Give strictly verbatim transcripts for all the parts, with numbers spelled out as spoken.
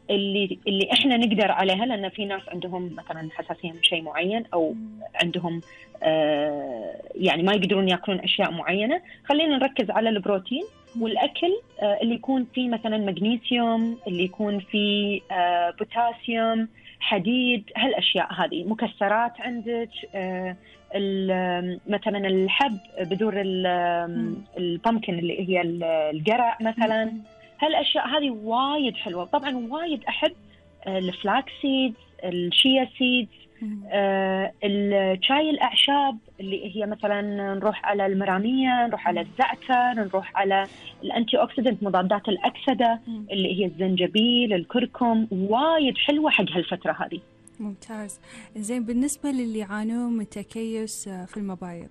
اللي اللي احنا نقدر عليها، لان في ناس عندهم مثلا حساسيه من شيء معين، او عندهم آه يعني ما يقدرون ياكلون اشياء معينه. خلينا نركز على البروتين والاكل آه اللي يكون فيه مثلا مغنيسيوم، اللي يكون فيه آه بوتاسيوم، حديد، هالاشياء هذه. مكسرات عندك آه مثلا الحب، بذور البامكن اللي هي القرع مثلا، هالاشياء هذه وايد حلوه. طبعا وايد احب الفلاكس سيدز، الشيا سيدز، آه الشاي الاعشاب اللي هي مثلا نروح على المراميه، نروح على الزعتر، نروح على الانتي اوكسيدنت مضادات الاكسده اللي هي الزنجبيل، الكركم، وايد حلوه حق هالفتره هذه. ممتاز. زين، بالنسبه للي يعانون من تكيس في المبايض،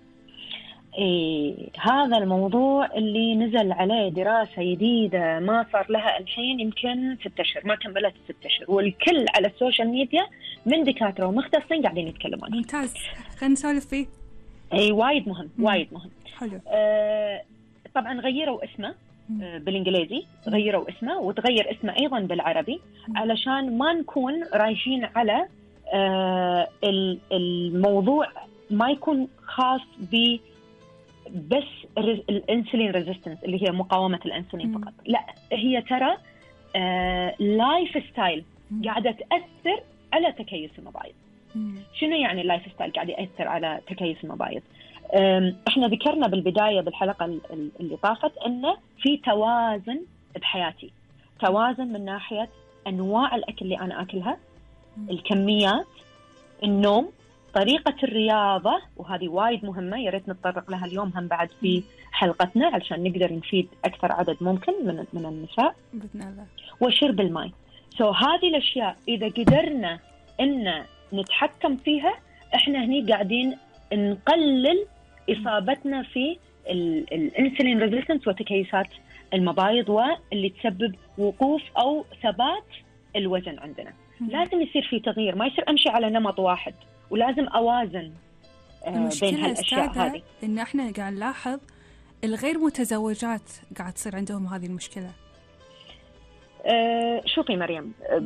إيه هذا الموضوع اللي نزل عليه دراسة جديدة ما صار لها الحين يمكن ست أشهر، ما كملت ست أشهر، والكل على السوشيال ميديا من دكاترة ومختصين قاعدين يتكلمون. ممتاز، خلينا نسولف فيه. أي وايد مهم، مم. وايد مهم. حلو. آه طبعا غيروا اسمه آه بالإنجليزي، غيروا اسمه وتغير اسمه أيضا بالعربي، مم. علشان ما نكون رايحين على آه الموضوع ما يكون خاص ب بس الانسولين ريزيستنس اللي هي مقاومة الانسولين فقط. لا، هي ترى آه لايف ستايل قاعدة تأثر على تكيس المبايض. شنو يعني اللايف ستايل قاعد يأثر على تكيس المبايض؟ احنا ذكرنا بالبداية بالحلقة اللي طافت انه في توازن بحياتي، توازن من ناحية انواع الاكل اللي انا اكلها، الكميات، النوم، طريقة الرياضة، وهذه وايد مهمة، يا ريت نتطرق لها اليوم هم بعد في حلقتنا علشان نقدر نفيد أكثر عدد ممكن من من النساء، بإذن الله. وشرب الماء. سو so, هذه الأشياء إذا قدرنا إن نتحكم فيها، إحنا هني قاعدين نقلل إصابتنا في الانسولين ريزيستنس وتكيسات المبايض، واللي تسبب وقوف أو ثبات الوزن عندنا. لازم يصير في تغيير، ما يصير أمشي على نمط واحد، ولازم أوازن آه بين هالأشياء هذه. إن إحنا قاعد نلاحظ الغير متزوجات قاعد تصير عندهم هذه المشكلة. آه شوفي مريم، آه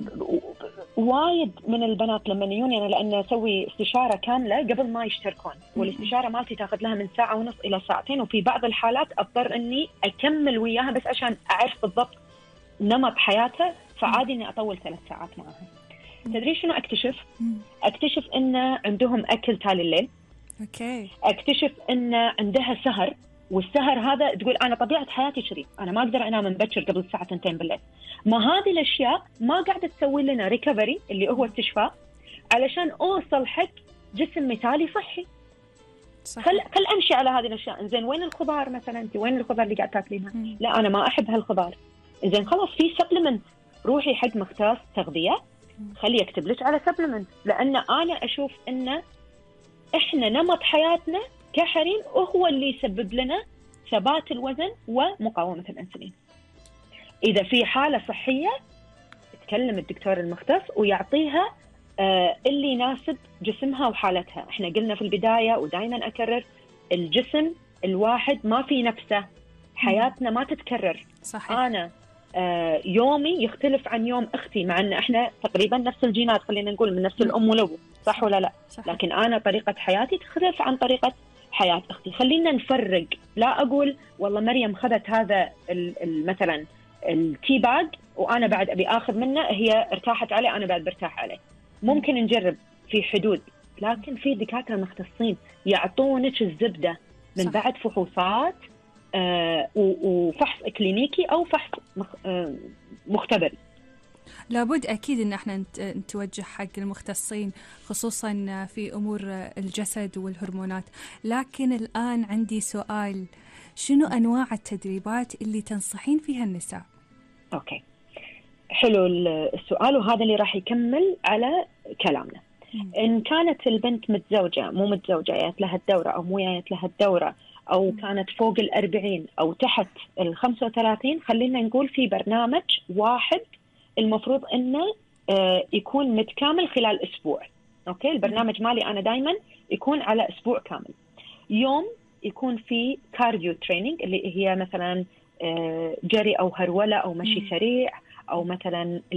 وايد من البنات لما يجوني أنا، لأن أسوي استشارة كاملة قبل ما يشتركون، والاستشارة مالتي تاخذ لها من ساعة ونص إلى ساعتين، وفي بعض الحالات أضطر إني أكمل وياها بس عشان أعرف بالضبط نمط حياتها، فعادي إني أطول ثلاث ساعات معها. تدري شنو أكتشف؟ أكتشف إن عندهم أكل تالي الليل. أوكي. أكتشف إن عندها سهر، والسهر هذا تقول أنا طبيعة حياتي شري، أنا ما أقدر أنام مبكر قبل الساعة اثنتين بالليل. ما هذه الأشياء ما قاعدة تسوي لنا ريكفري اللي هو استشفاء علشان أوصل حق جسم مثالي صحي. صحيح. خل خل أمشي على هذه الأشياء. إنزين وين الخضار مثلا؟ أنت وين الخضار اللي قاعد تاكلينها؟ لا أنا ما أحب هالخضار. إنزين خلاص في سبلمنت، روحي حق مختص تغذية خليه يكتب لك على سبلمنت، لأن أنا أشوف إن إحنا نمط حياتنا كحريم هو اللي يسبب لنا ثبات الوزن ومقاومة الأنسولين. إذا في حالة صحية تكلم الدكتور المختص ويعطيها آه اللي يناسب جسمها وحالتها. إحنا قلنا في البداية ودائما أكرر، الجسم الواحد ما في نفسه، حياتنا ما تتكرر. صحيح. أنا آه يومي يختلف عن يوم أختي، مع أن إحنا تقريبا نفس الجينات، خلينا نقول من نفس الأم والأبو، صح ولا لا؟ صحيح. لكن أنا طريقة حياتي تختلف عن طريقة حياة أختي. خلينا نفرق، لا أقول والله مريم خذت هذا مثلا التي باج وأنا بعد أبي آخذ منه، هي ارتاحت عليه أنا بعد برتاح عليه. ممكن نجرب في حدود، لكن في دكاترة مختصين يعطونك الزبدة من صح. بعد فحوصات آه وفحص كلينيكي أو فحص مخ آه مختبر. لابد أكيد إن احنا نتوجه حق المختصين خصوصا في أمور الجسد والهرمونات. لكن الآن عندي سؤال، شنو أنواع التدريبات اللي تنصحين فيها النساء؟ أوكي، حلو السؤال، وهذا اللي راح يكمل على كلامنا. م. إن كانت البنت متزوجة مو متزوجة، جايت لها الدورة أو مو جايت لها الدورة، أو كانت فوق الأربعين أو تحت الخمسة وثلاثين، خلينا نقول في برنامج واحد المفروض إنه يكون متكامل خلال أسبوع. أوكي، البرنامج مالي أنا دايما يكون على أسبوع كامل. يوم يكون في كارديو تريننج اللي هي مثلا جري أو هرولة أو مشي سريع، أو مثلا